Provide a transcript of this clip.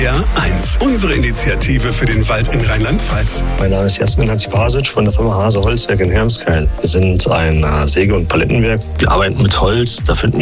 HR1, unsere Initiative für den Wald in Rheinland-Pfalz. Mein Name ist Jasmin Hatzibasic von der Firma Hase Holzwerk in Hermskeil. Wir sind ein Säge- und Palettenwerk. Wir arbeiten mit Holz. Da finden